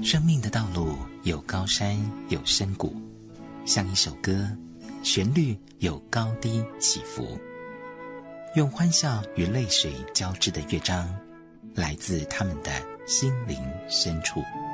生命的道路有高山有深谷，像一首歌，旋律有高低起伏。用欢笑与泪水交织的乐章，来自他们的心灵深处。